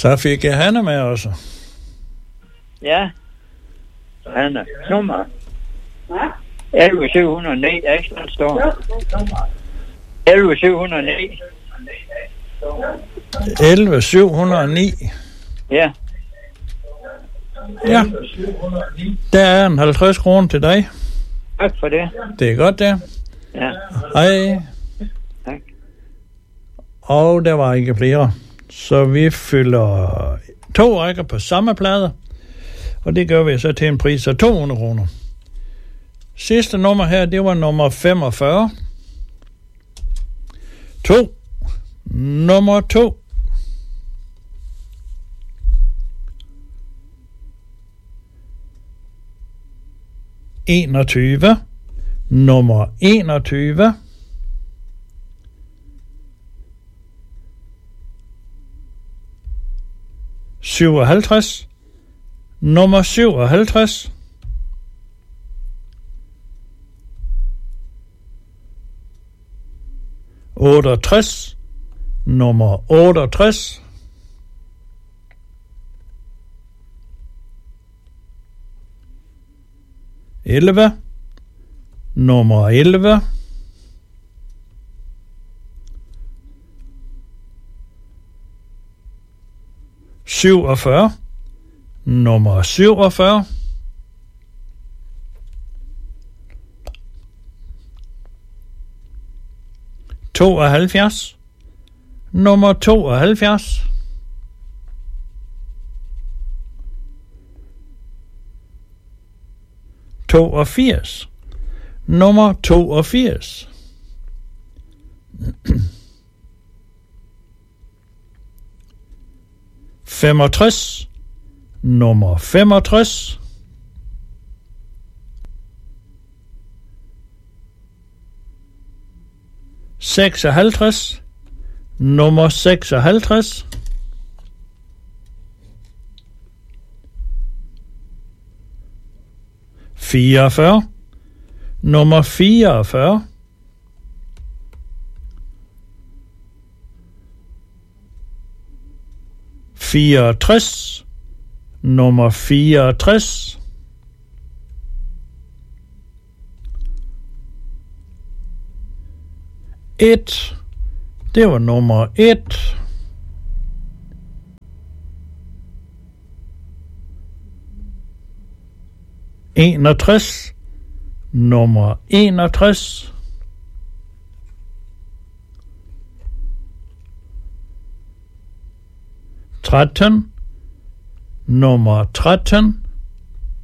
Så fik jeg Hanne med også. Ja. Hanne. Nummer. 11709. Ekstra står. 11709. 11709. Ja. Ja. Der er en 50 kroner til dig. Tak for det. Det er godt, der. Ja. Hej. Tak. Og der var ikke flere. Så vi fylder 2 rækker på samme plade. Og det gør vi så til en pris af 200 kroner. Sidste nummer her, det var nummer 45. 2. Nummer 2. Nummer 21. 57. Nummer 57. 68. Nummer 68. 11. Nummer 11. 47. Nummer 47. 72. Nummer 72. 82. Nummer 82. 65. Nummer 65. 56. Nummer 56. 44. Nummer 44. 64. Nummer 64. 1. Det var nummer 1. 61. Nummer 61. 13. Nummer 13.